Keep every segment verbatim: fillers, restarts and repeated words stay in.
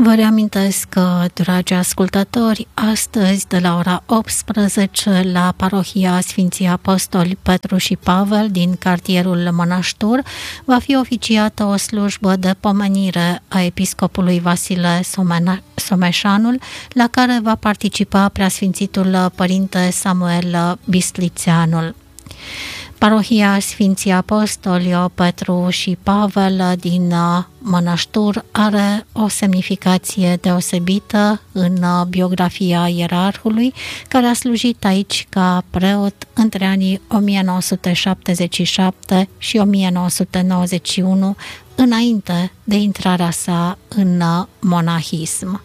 Vă reamintesc că, dragi ascultători, astăzi de la ora optsprezece la parohia Sfinții Apostoli Petru și Pavel din cartierul Mănăștur va fi oficiată o slujbă de pomenire a episcopului Vasile Someșanul, la care va participa Preasfințitul Părinte Samuel Bislițeanul. Parohia Sfinții Apostoli Petru și Pavel din Mănăștur are o semnificație deosebită în biografia ierarhului, care a slujit aici ca preot între anii o mie nouă sute șaptezeci și șapte și o mie nouă sute nouăzeci și unu, înainte de intrarea sa în monahism.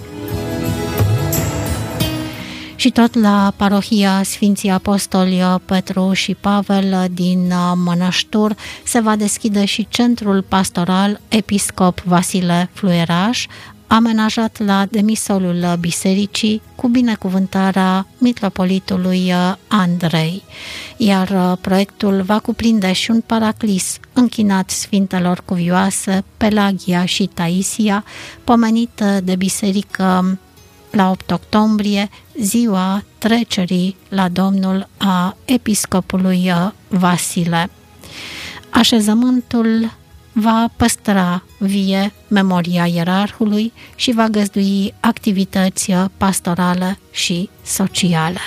Și tot la parohia Sfinții Apostoli Petru și Pavel din Mănăștur se va deschide și centrul pastoral Episcop Vasile Fluieraș, amenajat la demisolul bisericii cu binecuvântarea mitropolitului Andrei. Iar proiectul va cuprinde și un paraclis închinat Sfintelor Cuvioase Pelagia și Taisia, pomenit de biserică la opt octombrie, ziua trecerii la Domnul a episcopului Vasile. Așezământul va păstra vie memoria ierarhului și va găzdui activități pastorale și sociale.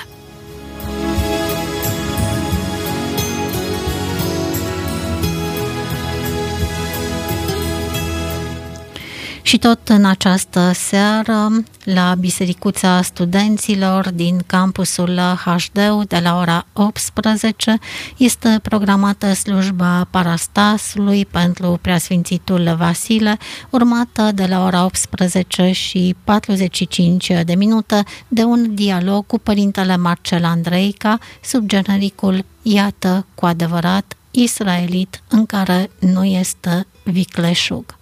Și tot în această seară, la Bisericuța Studenților din campusul H D U, de la ora optsprezece, este programată slujba Parastasului pentru Preasfințitul Vasile, urmată de la ora optsprezece și patruzeci și cinci de minute de un dialog cu Părintele Marcel Andreica, sub genericul Iată cu adevărat israelit, în care nu este vicleșug.